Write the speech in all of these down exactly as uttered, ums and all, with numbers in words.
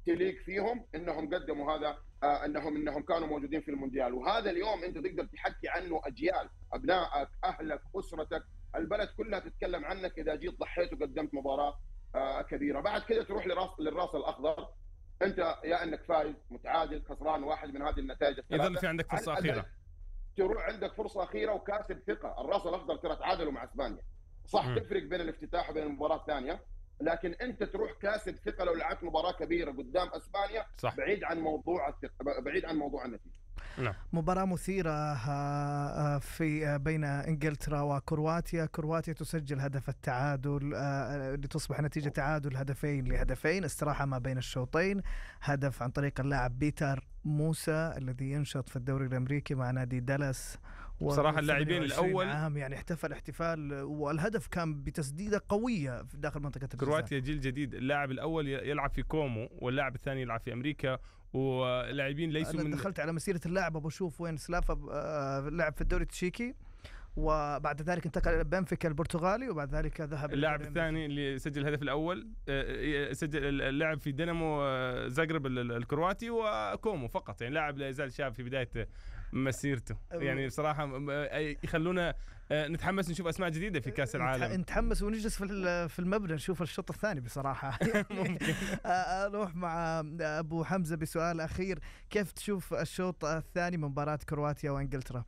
تليق فيهم انهم قدموا هذا، آه انهم انهم كانوا موجودين في المونديال. وهذا اليوم انت تقدر تحكي عنه اجيال، ابنائك، اهلك، اسرتك، البلد كلها تتكلم عنك اذا جيت ضحيت وقدمت مباراه آه كبيره. بعد كده تروح لراس للراس الاخضر، انت يا انك فايز، متعادل، خسران، واحد من هذه النتائج الثلاثه، يظل في عندك فرصه اخيره، تروح عندك فرصه اخيره وكاسب ثقه. الراس الاخضر ترى تعادلوا مع اسبانيا، صح م. تفرق بين الافتتاح وبين المباراه الثانيه، لكن انت تروح كاسب ثقه لو لعبت مباراه كبيره قدام اسبانيا، صح. بعيد عن موضوع الثقه، بعيد عن موضوع النتيجه. نعم. مباراة مثيرة في بين انجلترا وكرواتيا. كرواتيا تسجل هدف التعادل لتصبح نتيجة تعادل هدفين لهدفين، استراحة ما بين الشوطين، هدف عن طريق اللاعب بيتر موسى الذي ينشط في الدوري الامريكي مع نادي دالاس. بصراحة اللاعبين الأول عام يعني احتفل احتفال، والهدف كان بتسديدة قوية في داخل منطقة الجزاء. كرواتيا جيل جديد، اللاعب الأول يلعب في كومو واللاعب الثاني يلعب في أمريكا، ولاعبين ليسوا أنا من دخلت على مسيرة اللاعب بشوف وين سلافا لعب في الدوري التشيكي، وبعد ذلك انتقل الى بنفيكا البرتغالي، وبعد ذلك ذهب. اللاعب الثاني اللي سجل الهدف الاول سجل اللاعب في دينامو زاغرب الكرواتي وكومو فقط، يعني لاعب لا يزال شاب في بدايه مسيرته. يعني بصراحه يخلونا نتحمس نشوف اسماء جديده في كاس العالم، نتحمس ونجلس في في المبنى نشوف الشوط الثاني بصراحه. ممكن اروح مع ابو حمزه بسؤال اخير، كيف تشوف الشوط الثاني من مباراه كرواتيا وانجلترا؟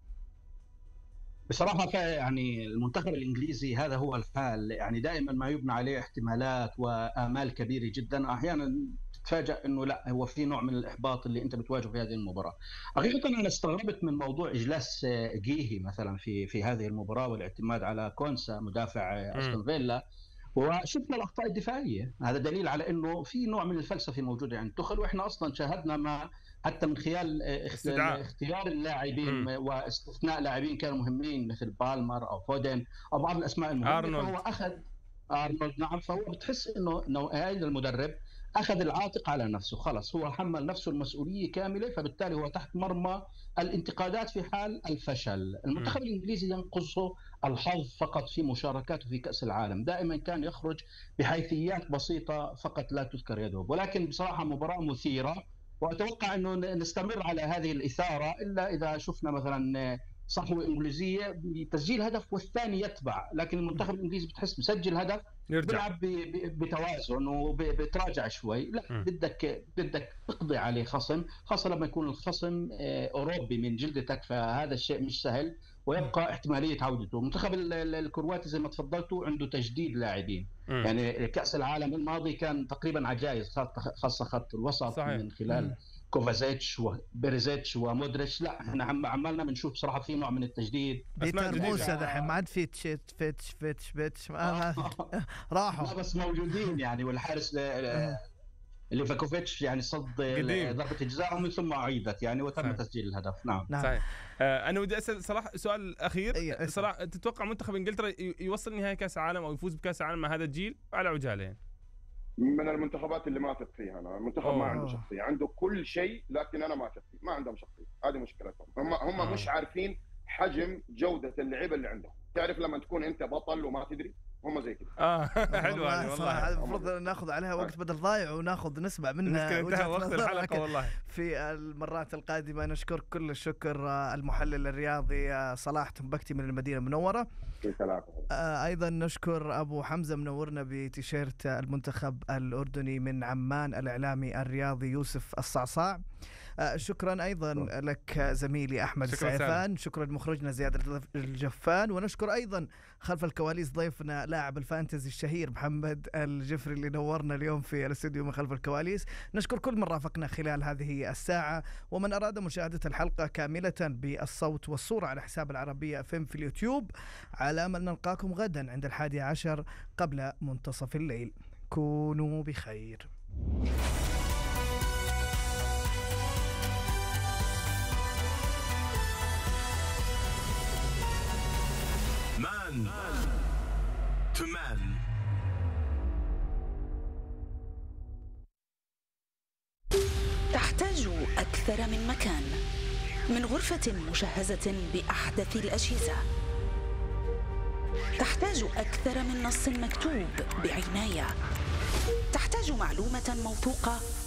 بصراحة يعني المنتخب الإنجليزي هذا هو الحال، يعني دائما ما يبنى عليه احتمالات وآمال كبيرة جدا، أحيانا تتفاجأ أنه لا، هو في نوع من الإحباط اللي أنت بتواجهه في هذه المباراة. حقيقة أنا استغربت من موضوع إجلاس جيهي مثلا في في هذه المباراة والاعتماد على كونسا مدافع أستون فيلا، وشفنا الأخطاء الدفاعية. هذا دليل على أنه في نوع من الفلسفة موجودة عند توخيل، وإحنا أصلا شاهدنا ما حتى من خلال اختيار اللاعبين واستثناء لاعبين كانوا مهمين مثل بالمر او فودن او بعض الاسماء المهمه. أرنولد. فهو اخذ ارنولد نعم، فهو بتحس انه نوعية المدرب اخذ العاتق على نفسه، خلص هو حمل نفسه المسؤوليه كامله، فبالتالي هو تحت مرمى الانتقادات في حال الفشل. المنتخب الانجليزي ينقصه الحظ فقط في مشاركاته في كاس العالم، دائما كان يخرج بحيثيات بسيطه فقط لا تذكر يده، ولكن بصراحه مباراه مثيره، وأتوقع أنه نستمر على هذه الإثارة إلا إذا شفنا مثلا صحوة إنجليزية بتسجيل هدف والثاني يتبع، لكن المنتخب الإنجليزي بتحس بيسجل هدف بيلعب بتوازن وبتراجع شوي. لا، بدك بدك تقضي عليه خصم، خاصة لما يكون الخصم أوروبي من جلدتك، فهذا الشيء مش سهل ويبقى احتمالية عودته. المنتخب الكرواتي زي ما تفضلتوا عنده تجديد لاعبين، يعني كأس العالم الماضي كان تقريبا عجائز، خاصة خط الوسط صحيح. من خلال م. كوفازيتش وبيريزيتش ومودريتش. لا احنا عمالنا بنشوف بصراحه في نوع من التجديد. بيتر موسى دحين ما عاد فيتش فيتش فيتش فيتش راحوا، لا بس موجودين يعني، والحارس ليفاكوفيتش يعني صد ضربة جزاء ومن ثم أعيدت يعني وتم صحيح. تسجيل الهدف. نعم, نعم. صحيح. آه أنا ودي أسأل صراحة سؤال أخير صراحة، تتوقع منتخب إنجلترا يوصل نهائي كأس العالم أو يفوز بكأس العالم مع هذا الجيل على عجالة؟ من المنتخبات اللي ما أثق فيها أنا، المنتخب أوه. ما عنده شخصية، عنده كل شيء لكن أنا ما أثق فيه، ما عندهم شخصية، هذه مشكلتهم. هم هم أوه. مش عارفين حجم جودة اللعيبة اللي عندهم. تعرف لما تكون أنت بطل وما تدري، هم زي كده. اه حلوة هذه والله، المفروض ناخذ عليها وقت بدل ضايع وناخذ نسمع منها وجهة وقت الحلقة والله. في المرات القادمة نشكر كل الشكر المحلل الرياضي صلاح تنبكتي من المدينة المنورة. آه ايضا نشكر ابو حمزة منورنا بتيشيرت المنتخب الاردني من عمان الاعلامي الرياضي يوسف الصعصاع. آه شكرا ايضا لك زميلي احمد سعيفان، شكرا لمخرجنا زياد الجفان، ونشكر ايضا خلف الكواليس ضيفنا لاعب الفانتزي الشهير محمد الجفري اللي نورنا اليوم في الاستوديو من خلف الكواليس. نشكر كل من رافقنا خلال هذه الساعة، ومن أراد مشاهدة الحلقة كاملة بالصوت والصورة على حساب العربية اف ام في اليوتيوب، على أمل نلقاكم غدا عند الحادي عشر قبل منتصف الليل. كونوا بخير. Man to man. تحتاج أكثر من مكان، من غرفة مجهزة بأحدث الأجهزة. تحتاج أكثر من نص مكتوب بعناية. تحتاج معلومة موثوقة